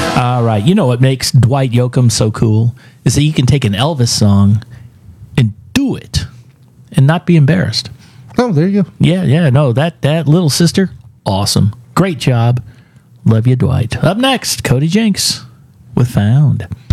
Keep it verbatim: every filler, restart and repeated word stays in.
All right. You know what makes Dwight Yoakam so cool is that you can take an Elvis song and do it and not be embarrassed. Oh, there you go. Yeah, yeah. No, that, that little sister, awesome. Great job. Love you, Dwight. Up next, Cody Jinks with Found.